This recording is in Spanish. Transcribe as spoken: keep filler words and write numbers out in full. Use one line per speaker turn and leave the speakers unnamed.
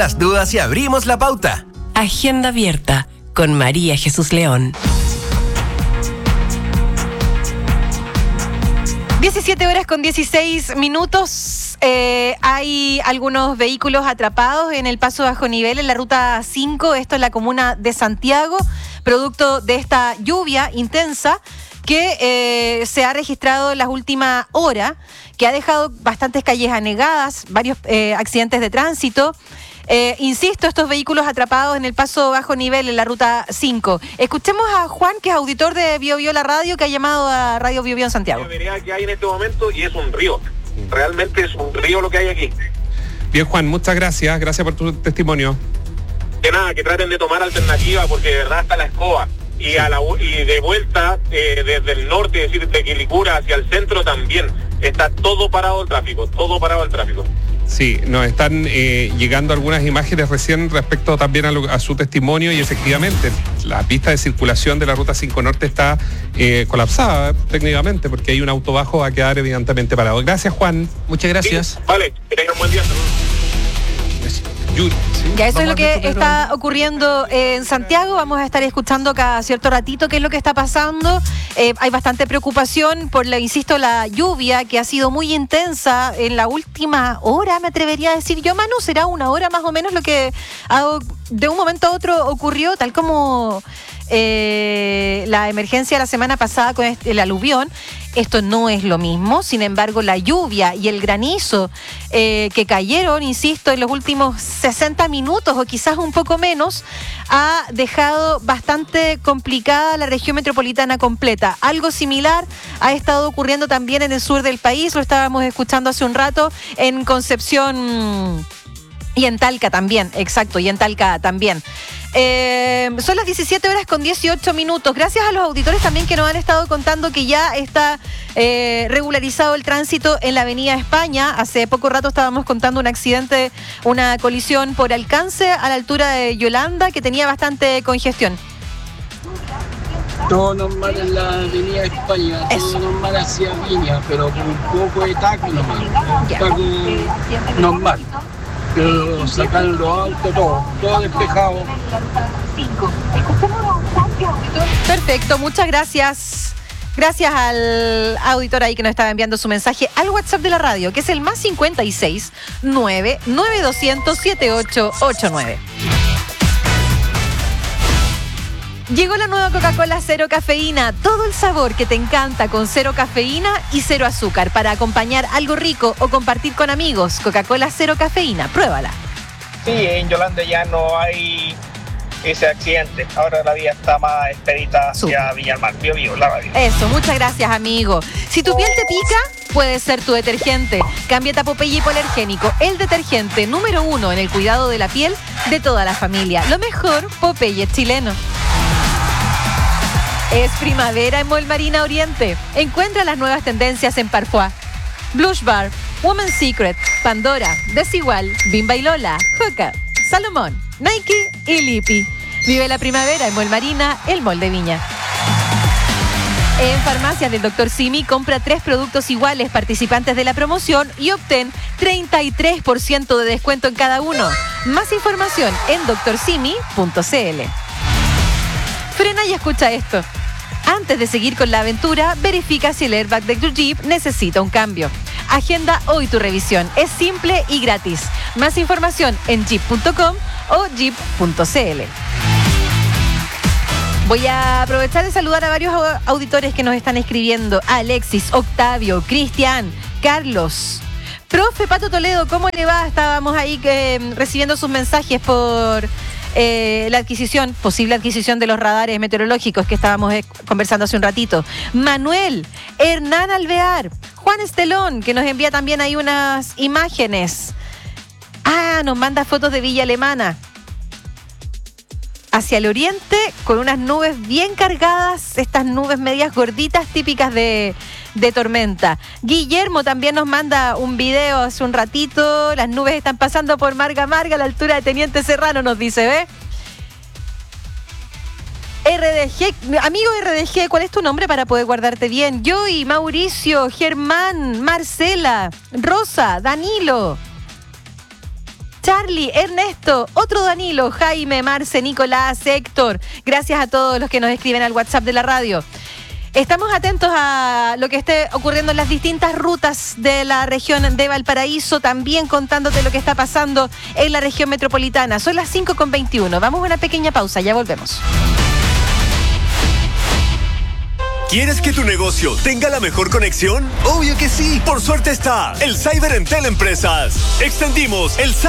las dudas y abrimos la pauta.
Agenda abierta con María Jesús León.
diecisiete horas con dieciséis minutos. Eh, hay algunos vehículos atrapados en el paso bajo nivel en la ruta cinco. Esto es la comuna de Santiago, producto de esta lluvia intensa que eh, se ha registrado en las últimas horas, que ha dejado bastantes calles anegadas, varios eh, accidentes de tránsito. Eh, insisto, estos vehículos atrapados en el paso bajo nivel en la ruta cinco. Escuchemos a Juan, que es auditor de Bio Bio La Radio, que ha llamado a Radio Bio Bio en Santiago.
La vereda que hay en este momento y es un río. Realmente es un río lo que hay aquí.
Bien, Juan, muchas gracias. Gracias por tu testimonio.
Que nada, que traten de tomar alternativa porque de verdad está la escoba. Y, a la, y de vuelta, eh, desde el norte, es decir, de Quilicura hacia el centro también, está todo parado el tráfico, todo parado el tráfico.
Sí, nos están eh, llegando algunas imágenes recién respecto también a, lo, a su testimonio y efectivamente la pista de circulación de la Ruta cinco Norte está eh, colapsada técnicamente porque hay un auto bajo, va a quedar evidentemente parado. Gracias, Juan.
Muchas gracias.
Sí, vale, que tengan un buen día.
Ya eso es lo que está ocurriendo en Santiago. Vamos a estar escuchando cada cierto ratito qué es lo que está pasando. Eh, hay bastante preocupación por, la, insisto, la lluvia que ha sido muy intensa en la última hora, me atrevería a decir yo, Manu, será una hora más o menos lo que ha, de un momento a otro ocurrió, tal como eh, la emergencia la semana pasada con el aluvión. Esto no es lo mismo, sin embargo la lluvia y el granizo eh, que cayeron, insisto, en los últimos sesenta minutos o quizás un poco menos, ha dejado bastante complicada la región metropolitana completa. Algo similar ha estado ocurriendo también en el sur del país, lo estábamos escuchando hace un rato, en Concepción y en Talca también, exacto, y en Talca también. Eh, son las diecisiete horas con dieciocho minutos. Gracias a los auditores también que nos han estado contando que ya está eh, regularizado el tránsito en la avenida España. Hace poco rato estábamos contando un accidente, una colisión por alcance a la altura de Yolanda que tenía bastante congestión.
Todo normal en la avenida España, todo normal hacia Viña, pero con un poco de taco nomás, taco normal. Pero sacan los autos, todo, todo despejado.
Perfecto, muchas gracias. Gracias al auditor ahí que nos estaba enviando su mensaje al WhatsApp de la radio, que es el más cincuenta y seis, nueve, nueve doscientos, setenta y ocho ochenta y nueve. Llegó la nueva Coca-Cola Cero Cafeína, todo el sabor que te encanta con cero cafeína y cero azúcar para acompañar algo rico o compartir con amigos. Coca-Cola Cero Cafeína, pruébala.
Sí, en Yolanda ya no hay ese accidente. Ahora la vía está más expedita hacia Villalmar. Bio Bio, la radio.
Eso, muchas gracias, amigo. Si tu piel te pica, puede ser tu detergente. Cámbiate a Popeye Hipoalergénico, el detergente número uno en el cuidado de la piel de toda la familia. Lo mejor, Popeye chileno. Es primavera en Mall Marina Oriente. Encuentra las nuevas tendencias en Parfois, Blush Bar, Woman's Secret, Pandora, Desigual, Bimba y Lola, Hoka, Salomón, Nike y Lipi. Vive la primavera en Mall Marina, el Mall de Viña. En farmacias del doctor Simi, compra tres productos iguales participantes de la promoción y obtén treinta y tres por ciento de descuento en cada uno. Más información en doctor simi punto c l. Frena y escucha esto. Antes de seguir con la aventura, verifica si el airbag de tu Jeep necesita un cambio. Agenda hoy tu revisión. Es simple y gratis. Más información en jeep punto com o jeep punto c l. Voy a aprovechar de saludar a varios auditores que nos están escribiendo. Alexis, Octavio, Cristian, Carlos. Profe Pato Toledo, ¿cómo le va? Estábamos ahí eh, recibiendo sus mensajes por... Eh, la adquisición, posible adquisición de los radares meteorológicos que estábamos eh, conversando hace un ratito. Manuel, Hernán Alvear, Juan Estelón, que nos envía también ahí unas imágenes. Ah, nos manda fotos de Villa Alemana. Hacia el oriente, con unas nubes bien cargadas, estas nubes medias gorditas típicas de, de tormenta. Guillermo también nos manda un video hace un ratito. Las nubes están pasando por Marga Marga a la altura de Teniente Serrano, nos dice, ¿ve? R D G, amigo R D G, ¿cuál es tu nombre para poder guardarte bien? Joey, Mauricio, Germán, Marcela, Rosa, Danilo. Charlie, Ernesto, otro Danilo, Jaime, Marce, Nicolás, Héctor. Gracias a todos los que nos escriben al WhatsApp de la radio. Estamos atentos a lo que esté ocurriendo en las distintas rutas de la región de Valparaíso, también contándote lo que está pasando en la región metropolitana. Son las cinco con veintiuno. Vamos a una pequeña pausa, ya volvemos.
¿Quieres que tu negocio tenga la mejor conexión? Obvio que sí. Por suerte está el Cyber Entel Empresas. Extendimos el